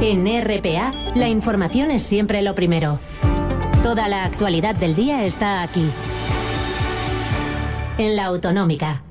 En RPA, la información es siempre lo primero. Toda la actualidad del día está aquí. En La Autonómica.